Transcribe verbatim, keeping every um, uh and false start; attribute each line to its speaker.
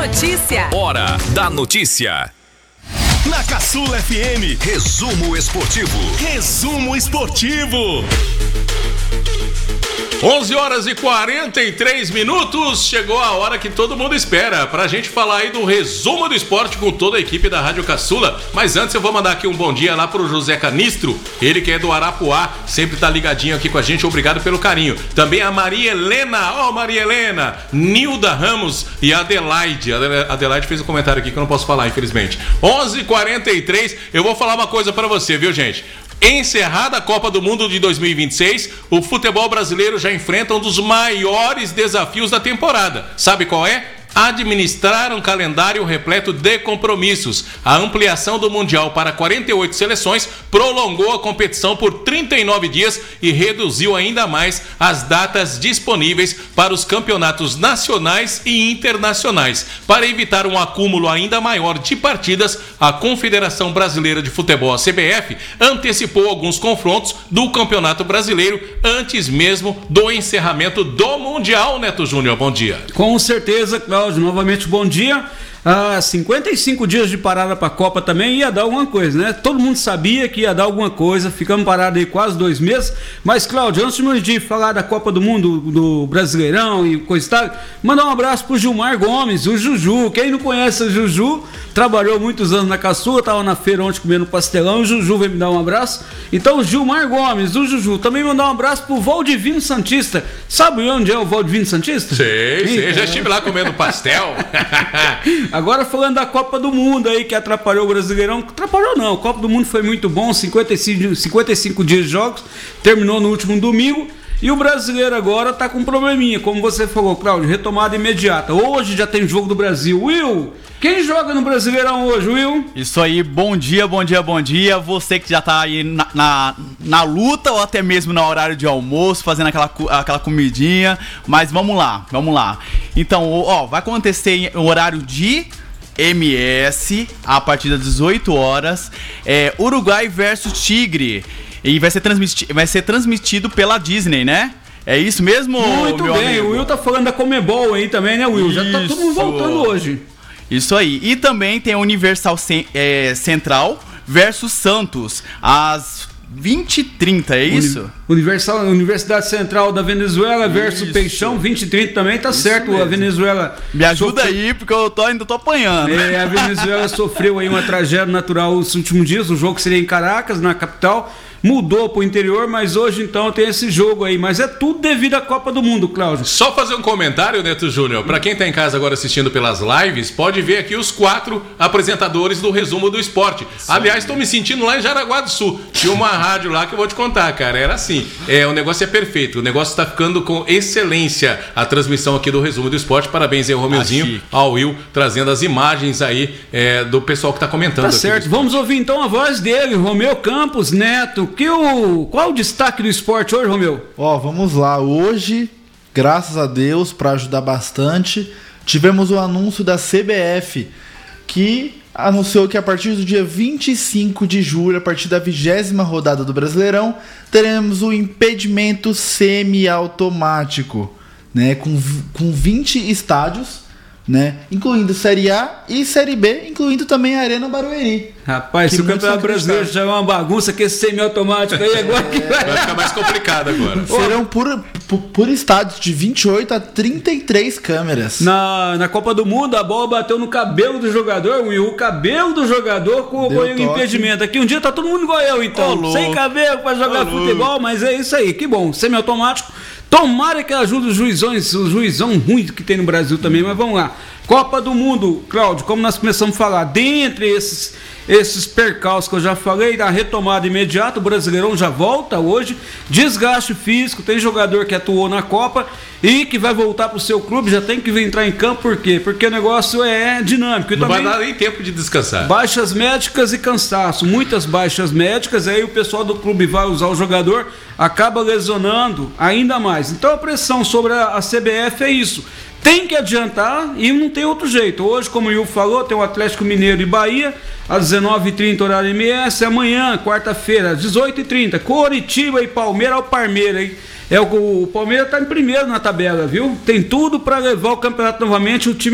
Speaker 1: notícia.
Speaker 2: Hora da notícia.
Speaker 3: Na Caçula F M,
Speaker 2: resumo esportivo.
Speaker 3: Resumo esportivo.
Speaker 4: onze horas e quarenta e três minutos, chegou a hora que todo mundo espera pra gente falar aí do resumo do esporte com toda a equipe da Rádio Caçula. Mas antes eu vou mandar aqui um bom dia lá pro José Canistro, ele que é do Arapuá, sempre tá ligadinho aqui com a gente, obrigado pelo carinho. Também a Maria Helena, ó oh, Maria Helena, Nilda Ramos e a Adelaide. A Adelaide fez um comentário aqui que eu não posso falar, infelizmente. onze e quarenta e três, eu vou falar uma coisa pra você, viu, gente? Encerrada a Copa do Mundo de dois mil e vinte e seis, o futebol brasileiro já enfrenta um dos maiores desafios da temporada. Sabe qual é? Administrar um calendário repleto de compromissos. A ampliação do Mundial para quarenta e oito seleções prolongou a competição por trinta e nove dias e reduziu ainda mais as datas disponíveis para os campeonatos nacionais e internacionais. Para evitar um acúmulo ainda maior de partidas, a Confederação Brasileira de Futebol, a C B F, antecipou alguns confrontos do Campeonato Brasileiro antes mesmo do encerramento do Mundial. Neto Júnior, bom dia.
Speaker 5: Com certeza, Cláudio. Novamente, bom dia. Ah, cinquenta e cinco dias de parada para a Copa também ia dar alguma coisa, né? Todo mundo sabia que ia dar alguma coisa, ficamos parados aí quase dois meses. Mas, Cláudio, antes de falar da Copa do Mundo, do Brasileirão e coisa e tal, mandar um abraço pro Gilmar Gomes, o Juju. Quem não conhece o Juju, trabalhou muitos anos na Caçula, tava na feira ontem comendo pastelão, o Juju veio me dar um abraço. Então, o Gilmar Gomes, o Juju, também mandar um abraço pro Valdivino Santista. Sabe onde é o Valdivino Santista?
Speaker 4: Sei, sei, já estive lá comendo pastel.
Speaker 5: Agora falando da Copa do Mundo aí, que atrapalhou o Brasileirão. Atrapalhou não, a Copa do Mundo foi muito bom, cinquenta e cinco, cinquenta e cinco dias de jogos, terminou no último domingo. E o brasileiro agora tá com um probleminha, como você falou, Cláudio, retomada imediata. Hoje já tem jogo do Brasil. Will, quem joga no Brasileirão hoje, Will?
Speaker 6: Isso aí, bom dia, bom dia, bom dia. Você que já tá aí na, na, na luta ou até mesmo no horário de almoço, fazendo aquela, aquela comidinha. Mas vamos lá, vamos lá. Então, ó, vai acontecer o horário de M S a partir das dezoito horas. É, Uruguai versus Tigre. E vai ser, transmiti- vai ser transmitido pela Disney, né? É isso mesmo,
Speaker 5: Muito
Speaker 6: meu
Speaker 5: bem,
Speaker 6: amigo?
Speaker 5: O Will tá falando da Comebol aí também, né, Will?
Speaker 6: Isso.
Speaker 5: Já tá todo mundo voltando hoje.
Speaker 6: Isso aí. E também tem a Universal Cen- é, Central versus Santos, às vinte e trinta, é isso?
Speaker 5: Uni- Universal, Universidade Central da Venezuela versus
Speaker 6: Isso.
Speaker 5: Peixão, vinte e trinta também, tá
Speaker 6: Isso
Speaker 5: certo.
Speaker 6: mesmo.
Speaker 5: A Venezuela...
Speaker 6: Me ajuda
Speaker 5: sofreu...
Speaker 6: aí, porque eu tô, ainda tô apanhando.
Speaker 5: É, a Venezuela sofreu aí uma tragédia natural nos últimos dias. O jogo seria em Caracas, na capital. Mudou pro interior, mas hoje então tem esse jogo aí. Mas é tudo devido à Copa do Mundo, Cláudio.
Speaker 4: Só fazer um comentário, Neto Júnior. Pra quem tá em casa agora assistindo pelas lives, pode ver aqui os quatro apresentadores do resumo do esporte. Sim. Aliás, tô me sentindo lá em Jaraguá do Sul. Tinha uma rádio lá que eu vou te contar, cara. Era assim. É, o negócio é perfeito. O negócio tá ficando com excelência. A transmissão aqui do resumo do esporte. Parabéns aí ao Romeuzinho, ao Will, trazendo as imagens aí é, do pessoal que tá comentando.
Speaker 5: Tá
Speaker 4: aqui.
Speaker 5: certo. Vamos ouvir então a voz dele, Romeu Campos Neto. Que o... Qual o destaque do esporte hoje, Romeu?
Speaker 7: Ó, vamos lá. Hoje, graças a Deus, para ajudar bastante, tivemos o anúncio da C B F, que anunciou que a partir do dia vinte e cinco de julho, a partir da vigésima rodada do Brasileirão, teremos o impedimento semiautomático, né, com, com vinte estádios, né, incluindo Série A e Série B, incluindo também a Arena Barueri.
Speaker 5: Rapaz,
Speaker 7: Que
Speaker 5: se o
Speaker 7: muitos
Speaker 5: Campeonato Brasileiro
Speaker 7: acreditaram.
Speaker 5: já é uma bagunça, que esse semiautomático aí agora que vai...
Speaker 4: Vai ficar mais complicado agora.
Speaker 7: Serão por, por, por estádios de vinte e oito a trinta e três câmeras.
Speaker 5: Na, na Copa do Mundo, a bola bateu no cabelo do jogador, Will. O cabelo do jogador com
Speaker 7: Deu
Speaker 5: o
Speaker 7: toque.
Speaker 5: impedimento. Aqui um dia tá todo mundo igual eu, então.
Speaker 6: Ô,
Speaker 5: Sem
Speaker 6: louco.
Speaker 5: cabelo pra jogar
Speaker 6: Ô,
Speaker 5: futebol, mas é isso aí. Que bom, semiautomático. Tomara que ajude os juizões, o juizão ruim que tem no Brasil também, mas vamos lá. Copa do Mundo, Cláudio, como nós começamos a falar, dentre esses, esses percalços que eu já falei, a retomada imediata, o Brasileirão já volta hoje, desgaste físico, tem jogador que atuou na Copa e que vai voltar pro seu clube, já tem que vir entrar em campo, por quê? Porque o negócio é dinâmico. E
Speaker 4: Não
Speaker 5: também
Speaker 4: vai dar nem tempo de descansar.
Speaker 5: baixas médicas e cansaço, muitas baixas médicas, aí o pessoal do clube vai usar o jogador, acaba lesionando ainda mais. Então a pressão sobre a, a C B F é isso. Tem que adiantar e não tem outro jeito. Hoje, como o Will falou, tem o Atlético Mineiro e Bahia, às dezenove e trinta, horário M S. Amanhã, quarta-feira, às dezoito e trinta, Coritiba e Palmeiras. Ao Palmeiras, hein? É, o, o Palmeiras está em primeiro na tabela, viu? Tem tudo para levar o campeonato novamente. O time